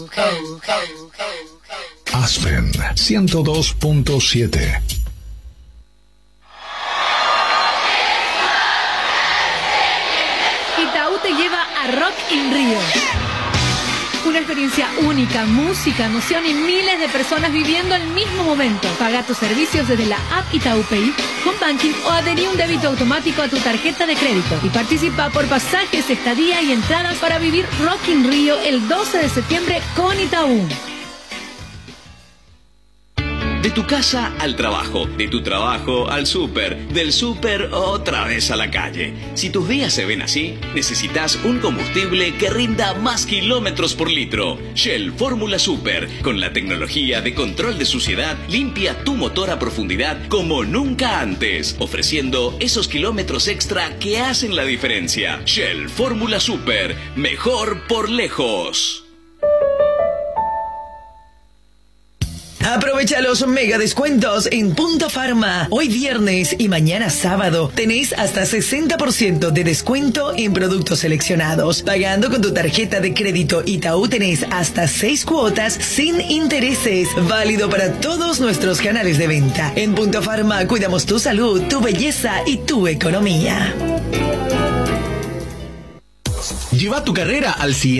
Aspen 102.7. Itaú te lleva a Rock in Rio. Una experiencia única, música, emoción y miles de personas viviendo el mismo momento. Paga tus servicios desde la app Itaú Pay, con banking o adherí un débito automático a tu tarjeta de crédito. Y participa por pasajes, estadía y entradas para vivir Rock in Rio el 12 de septiembre con Itaú. De tu casa al trabajo, de tu trabajo al súper, del súper otra vez a la calle. Si tus días se ven así, necesitas un combustible que rinda más kilómetros por litro. Shell Fórmula Super, con la tecnología de control de suciedad, limpia tu motor a profundidad como nunca antes, ofreciendo esos kilómetros extra que hacen la diferencia. Shell Fórmula Super, mejor por lejos. Aprovecha los mega descuentos en Punto Pharma. Hoy viernes y mañana sábado tenéis hasta 60% de descuento en productos seleccionados. Pagando con tu tarjeta de crédito Itaú tenés hasta 6 cuotas sin intereses. Válido para todos nuestros canales de venta. En Punto Pharma cuidamos tu salud, tu belleza y tu economía. Lleva tu carrera al siguiente